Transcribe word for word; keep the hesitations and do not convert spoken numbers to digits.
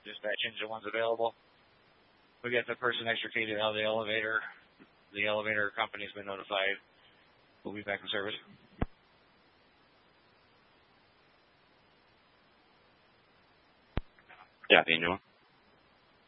Dispatch engine one's available. We got the person extricated out of the elevator. The elevator company's been notified. We'll be back in service. Yeah, Daniel.